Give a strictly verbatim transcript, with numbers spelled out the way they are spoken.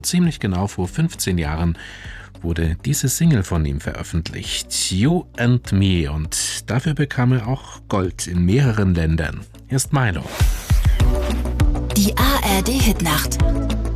Ziemlich genau vor fünfzehn Jahren wurde diese Single von ihm veröffentlicht, You and Me, und dafür bekam er auch Gold in mehreren Ländern. Hier ist Milo. Die A R D Hitnacht